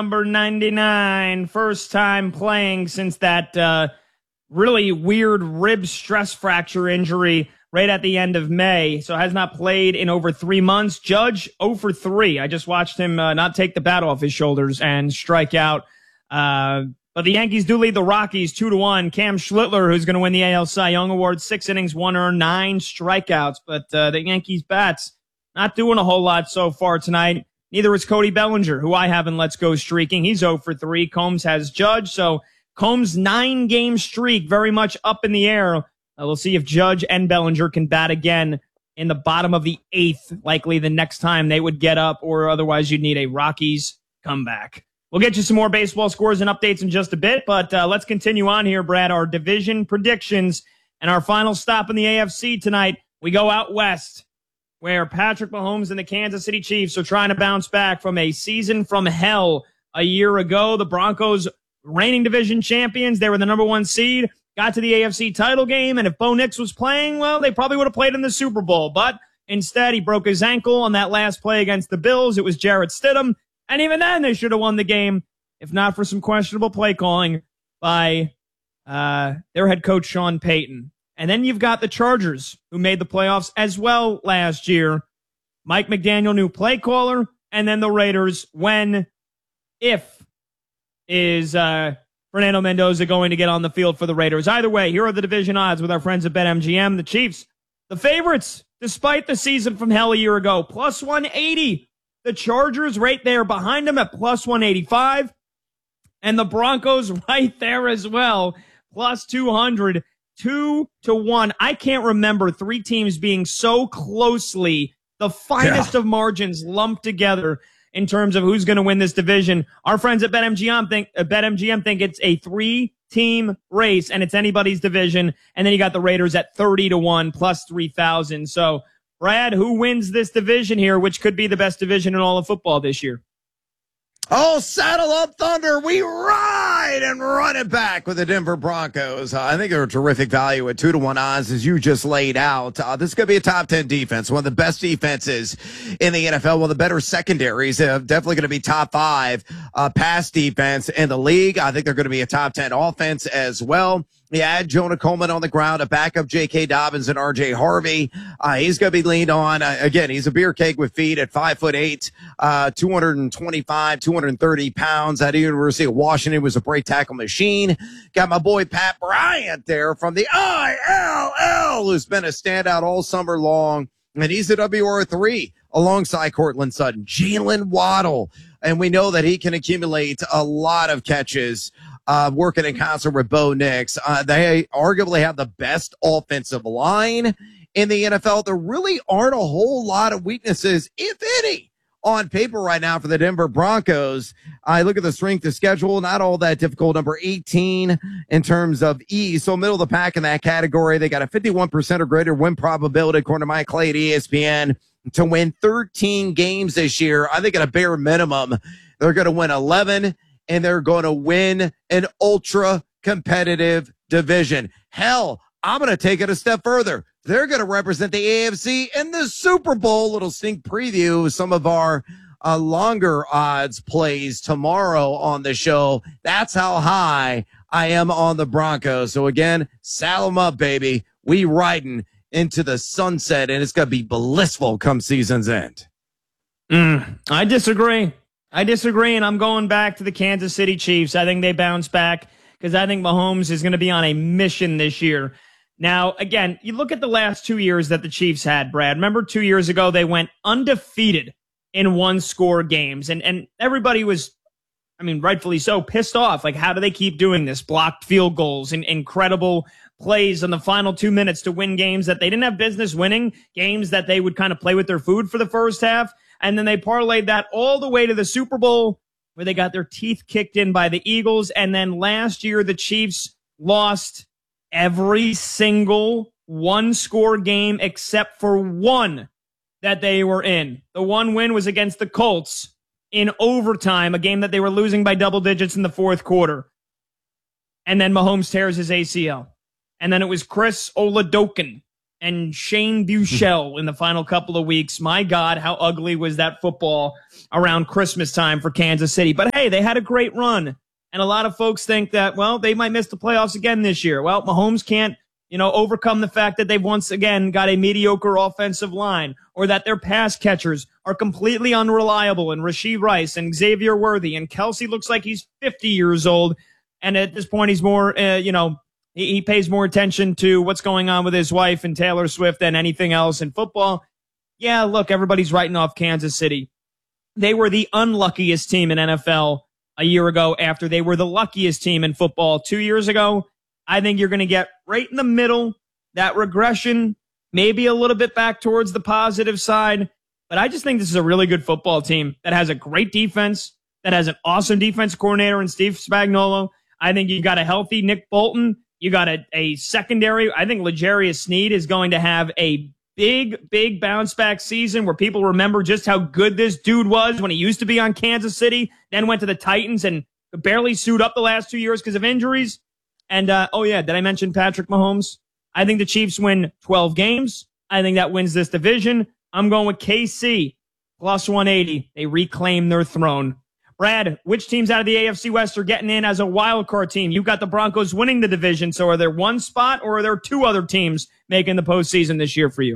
Number 99, first time playing since that really weird rib stress fracture injury right at the end of May. So has not played in over 3 months. Judge 0 for 3. I just watched him not take the bat off his shoulders and strike out. But the Yankees do lead the Rockies 2-1. Cam Schlittler, who's going to win the AL Cy Young Award, 6 innings, 1 earned, 9 strikeouts. But the Yankees bats not doing a whole lot so far tonight. Neither is Cody Bellinger, who I have in Let's Go streaking. He's 0 for 3. Combs has Judge. So Combs' 9-game streak very much up in the air. We'll see if Judge and Bellinger can bat again in the bottom of the 8th, likely the next time they would get up, or otherwise you'd need a Rockies comeback. We'll get you some more baseball scores and updates in just a bit, but let's continue on here, Brad. Our division predictions and our final stop in the AFC tonight. We go out west, where Patrick Mahomes and the Kansas City Chiefs are trying to bounce back from a season from hell a year ago. The Broncos, reigning division champions, they were the number 1 seed, got to the AFC title game, and if Bo Nix was playing, well, they probably would have played in the Super Bowl. But instead, he broke his ankle on that last play against the Bills. It was Jarrett Stidham, and even then, they should have won the game, if not for some questionable play calling by their head coach, Sean Payton. And then you've got the Chargers, who made the playoffs as well last year. Mike McDaniel, new play caller. And then the Raiders, if is Fernando Mendoza going to get on the field for the Raiders. Either way, here are the division odds with our friends at BetMGM. The Chiefs, the favorites, despite the season from hell a year ago, plus 180. The Chargers right there behind them at plus 185. And the Broncos right there as well, plus 200. 2-1. I can't remember 3 teams being so closely the finest of margins lumped together in terms of who's going to win this division. Our friends at BetMGM think it's a 3-team race and it's anybody's division. And then you got the Raiders at 30-1 plus 3,000. So, Brad, who wins this division here, which could be the best division in all of football this year? Oh, saddle up, Thunder. We ride and run it back with the Denver Broncos. I think they're a terrific value at 2-1 odds, as you just laid out. This is going to be a top 10 defense, one of the best defenses in the NFL, one of the better secondaries. Definitely going to be top 5 pass defense in the league. I think they're going to be a top 10 offense as well. You add Jonah Coleman on the ground, a backup J.K. Dobbins and R.J. Harvey. He's going to be leaned on. Again, he's a beer cake with feet at 5'8", 225, 230 pounds. At the University of Washington, was a break tackle machine. Got my boy Pat Bryant there from the ILL, who's been a standout all summer long. And he's a WR3 alongside Cortland Sutton. Jalen Waddle. And we know that he can accumulate a lot of catches. Working in concert with Bo Nix. They arguably have the best offensive line in the NFL. There really aren't a whole lot of weaknesses, if any, on paper right now for the Denver Broncos. I look at the strength of schedule, not all that difficult. Number 18 in terms of ease. So middle of the pack in that category. They got a 51% or greater win probability, according to Mike Clay at ESPN, to win 13 games this year. I think at a bare minimum, they're going to win 11. And they're going to win an ultra-competitive division. Hell, I'm going to take it a step further. They're going to represent the AFC in the Super Bowl. Little sneak preview of some of our longer odds plays tomorrow on the show. That's how high I am on the Broncos. So, again, saddle them up, baby. We riding into the sunset, and it's going to be blissful come season's end. I disagree. And I'm going back to the Kansas City Chiefs. I think they bounce back because I think Mahomes is going to be on a mission this year. Now, again, you look at the last 2 years that the Chiefs had, Brad. Remember 2 years ago, they went undefeated in one-score games. And everybody was, I mean, rightfully so, pissed off. Like, how do they keep doing this? Blocked field goals and incredible plays in the final 2 minutes to win games that they didn't have business winning, games that they would kind of play with their food for the first half. And then they parlayed that all the way to the Super Bowl, where they got their teeth kicked in by the Eagles. And then last year, the Chiefs lost every single one-score game except for one that they were in. The one win was against the Colts in overtime, a game that they were losing by double digits in the fourth quarter. And then Mahomes tears his ACL. And then it was Chris Oladokun and Shane Buechele in the final couple of weeks. My God, how ugly was that football around Christmas time for Kansas City. But hey, they had a great run. And a lot of folks think that, well, they might miss the playoffs again this year. Well, Mahomes can't, overcome the fact that they've once again got a mediocre offensive line, or that their pass catchers are completely unreliable, and Rashee Rice and Xavier Worthy, and Kelsey looks like he's 50 years old. And at this point, he's more, he pays more attention to what's going on with his wife and Taylor Swift than anything else in football. Yeah, look, everybody's writing off Kansas City. They were the unluckiest team in NFL a year ago after they were the luckiest team in football 2 years ago. I think you're going to get right in the middle, that regression, maybe a little bit back towards the positive side. But I just think this is a really good football team that has a great defense, that has an awesome defense coordinator in Steve Spagnuolo. I think you got a healthy Nick Bolton. You got a secondary. I think L'Jarius Sneed is going to have a big bounce back season where people remember just how good this dude was when he used to be on Kansas City, then went to the Titans and barely suit up the last 2 years because of injuries. And, did I mention Patrick Mahomes? I think the Chiefs win 12 games. I think that wins this division. I'm going with KC plus 180. They reclaim their throne. Brad, which teams out of the AFC West are getting in as a wild card team? You've got the Broncos winning the division. So are there one spot, or are there two other teams making the postseason this year for you?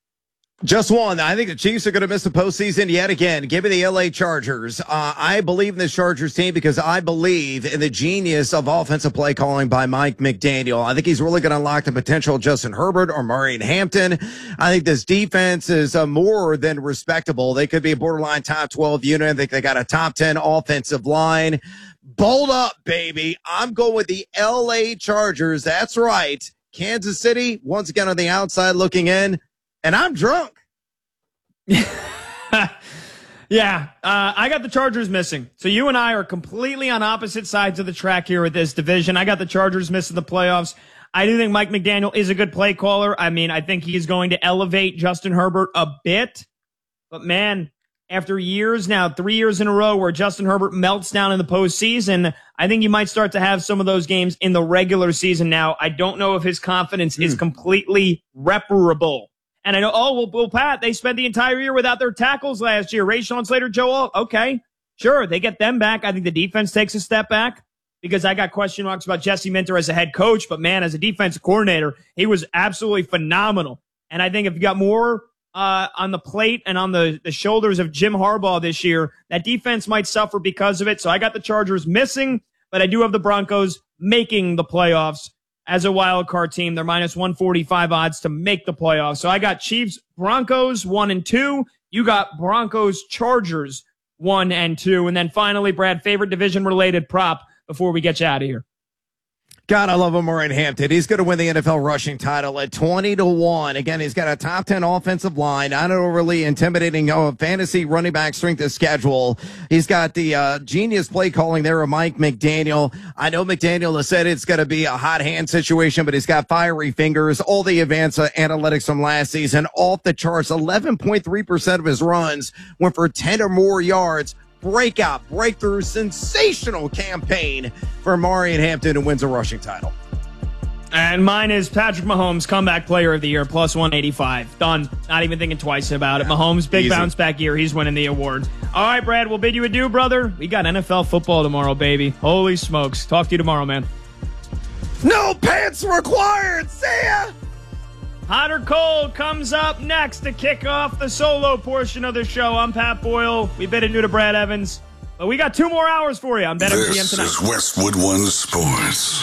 Just one. I think the Chiefs are going to miss the postseason yet again. Give me the LA Chargers. I believe in this Chargers team because I believe in the genius of offensive play calling by Mike McDaniel. I think he's really going to unlock the potential of Justin Herbert or Murray Hampton. I think this defense is more than respectable. They could be a borderline top 12 unit. I think they got a top 10 offensive line. Bold up, baby. I'm going with the LA Chargers. That's right. Kansas City, once again on the outside looking in. And I'm drunk. I got the Chargers missing. So you and I are completely on opposite sides of the track here with this division. I got the Chargers missing the playoffs. I do think Mike McDaniel is a good play caller. I mean, I think he's going to elevate Justin Herbert a bit. But man, after years now, 3 years in a row where Justin Herbert melts down in the postseason, I think you might start to have some of those games in the regular season now. I don't know if his confidence is completely reparable. And I know, Pat, they spent the entire year without their tackles last year. Rashawn Slater, Joe Alt. Okay, sure, they get them back. I think the defense takes a step back because I got question marks about Jesse Minter as a head coach. But, man, as a defensive coordinator, he was absolutely phenomenal. And I think if you got more on the plate and on the shoulders of Jim Harbaugh this year, that defense might suffer because of it. So I got the Chargers missing, but I do have the Broncos making the playoffs. As a wild card team, they're minus 145 odds to make the playoffs. So I got Chiefs, Broncos 1 and 2. You got Broncos, Chargers 1 and 2. And then finally, Brad, favorite division related prop before we get you out of here. God, I love him, Murray Hampton. He's going to win the NFL rushing title at 20-1. Again, he's got a top 10 offensive line, not overly intimidating fantasy running back strength of schedule. He's got the genius play calling there of Mike McDaniel. I know McDaniel has said it's going to be a hot hand situation, but he's got fiery fingers. All the advanced analytics from last season off the charts. 11.3% of his runs went for 10 or more yards. Breakthrough, sensational campaign for Murray Hampton, who wins a rushing title. And mine is Patrick Mahomes, comeback player of the year, plus 185. Done. Not even thinking twice about it. Mahomes, big bounce back year. He's winning the award. All right, Brad, we'll bid you adieu, brother. We got NFL football tomorrow, baby. Holy smokes. Talk to you tomorrow, man. No pants required. See ya. Hot or Cold comes up next to kick off the solo portion of the show. I'm Pat Boyle. We bid adieu to Brad Evans. But we got 2 more hours for you on BetMGM tonight. This is Westwood One Sports.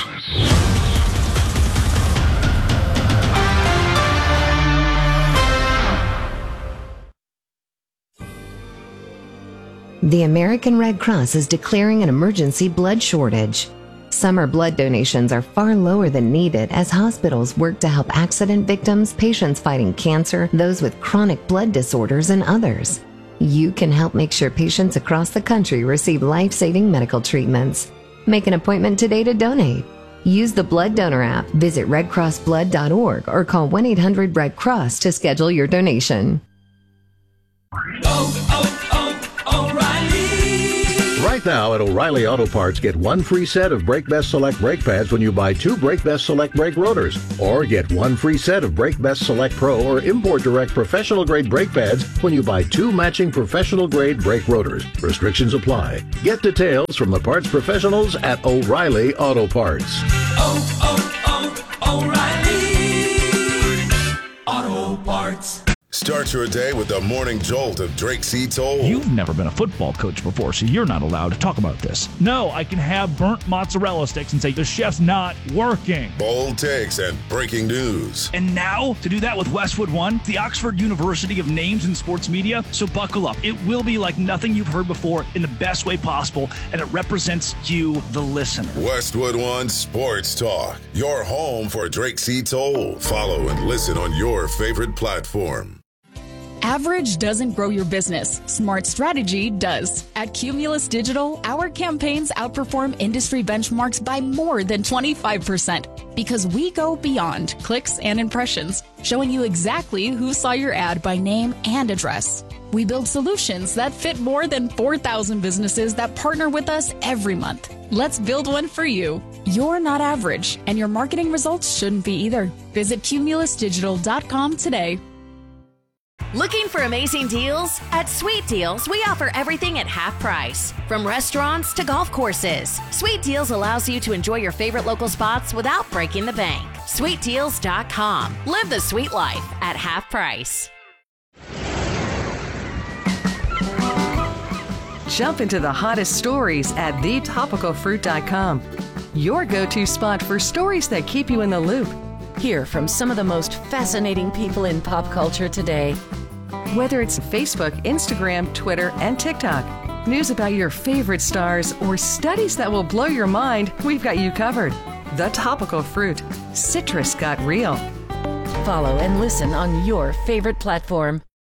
The American Red Cross is declaring an emergency blood shortage. Summer blood donations are far lower than needed as hospitals work to help accident victims, patients fighting cancer, those with chronic blood disorders, and others. You can help make sure patients across the country receive life-saving medical treatments. Make an appointment today to donate. Use the Blood Donor app, visit redcrossblood.org, or call 1-800-RED-CROSS to schedule your donation. Right now at O'Reilly Auto Parts, get one free set of Brake Best Select brake pads when you buy 2 Brake Best Select brake rotors. Or get one free set of Brake Best Select Pro or Import Direct professional grade brake pads when you buy 2 matching professional grade brake rotors. Restrictions apply. Get details from the parts professionals at O'Reilly Auto Parts. O'Reilly Auto Parts. Start your day with the morning jolt of Drake C. Toll. You've never been a football coach before, so you're not allowed to talk about this. No, I can have burnt mozzarella sticks and say the chef's not working. Bold takes and breaking news. And now, to do that with Westwood One, the Oxford University of names in sports media. So buckle up. It will be like nothing you've heard before in the best way possible, and it represents you, the listener. Westwood One Sports Talk, your home for Drake C. Toll. Follow and listen on your favorite platform. Average doesn't grow your business. Smart strategy does. At Cumulus Digital, our campaigns outperform industry benchmarks by more than 25% because we go beyond clicks and impressions, showing you exactly who saw your ad by name and address. We build solutions that fit more than 4,000 businesses that partner with us every month. Let's build one for you. You're not average, and your marketing results shouldn't be either. Visit cumulusdigital.com today. Looking for amazing deals? At Sweet Deals, we offer everything at half price. From restaurants to golf courses, Sweet Deals allows you to enjoy your favorite local spots without breaking the bank. SweetDeals.com. Live the sweet life at half price. Jump into the hottest stories at thetopicalfruit.com. Your go-to spot for stories that keep you in the loop. Hear from some of the most fascinating people in pop culture today. Whether it's Facebook, Instagram, Twitter, and TikTok, news about your favorite stars, or studies that will blow your mind, we've got you covered. The Topical Fruit. Citrus got real. Follow and listen on your favorite platform.